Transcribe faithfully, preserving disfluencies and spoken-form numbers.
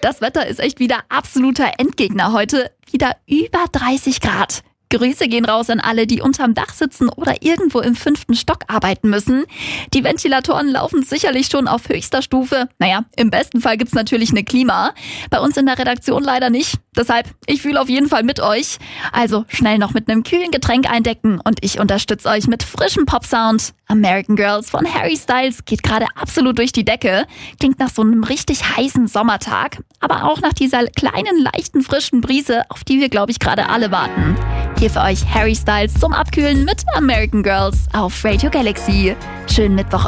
Das Wetter ist echt wieder absoluter Endgegner heute. Wieder über dreißig Grad. Grüße gehen raus an alle, die unterm Dach sitzen oder irgendwo im fünften Stock arbeiten müssen. Die Ventilatoren laufen sicherlich schon auf höchster Stufe. Naja, im besten Fall gibt's natürlich eine Klima. Bei uns in der Redaktion leider nicht. Deshalb, ich fühle auf jeden Fall mit euch. Also schnell noch mit einem kühlen Getränk eindecken und ich unterstütze euch mit frischem Popsound. American Girls von Harry Styles geht gerade absolut durch die Decke. Klingt nach so einem richtig heißen Sommertag. Aber auch nach dieser kleinen, leichten, frischen Brise, auf die wir, glaube ich, gerade alle warten. Hier für euch Harry Styles zum Abkühlen mit American Girls auf Radio Galaxy. Schönen Mittwoch.